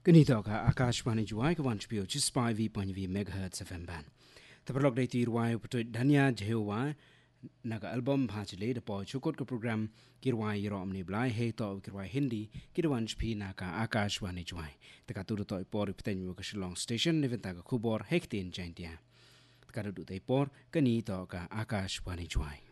Ganito ka Akashwani Juai ka Wanchpio Chispai V.V MHz FM ban. Tapalog day tirwai puto Danya Jehovah naga album bhajile de po chukot ka program kirwai yero omni blai he to kirwai Hindi kirwanchpi naka Akashwani Juai. Taka turu to ipor iptenyu ka Shillong Station niventa ka kubor hektin jaintia. Taka du day por ganito ka Akashwani Juai.